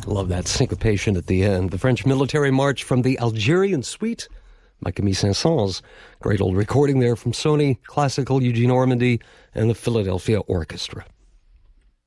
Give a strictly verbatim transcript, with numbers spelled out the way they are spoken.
Love that syncopation at the end. The French military march from the Algerian Suite by Camille Saint-Saëns. Great old recording there from Sony Classical, Eugene Ormandy, and the Philadelphia Orchestra.